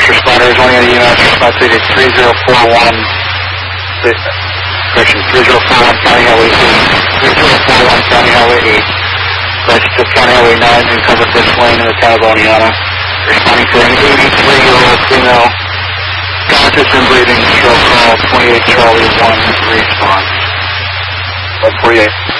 responders, only on EMS response to 3041, correction, 3041 County Highway 8, 3041 County Highway 8, correction to County Highway 9 and cover this lane in the town of Oneonta, responding to an 83-year-old female, conscious and breathing, stroke call, 28 Charlie 1, response. 148.